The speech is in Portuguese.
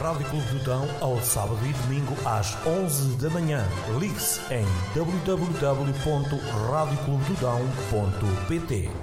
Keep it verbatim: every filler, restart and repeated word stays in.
Rádio Clube do Dão ao sábado e domingo às onze da manhã. Ligue-se em w w w ponto rádio clube do dão ponto p t.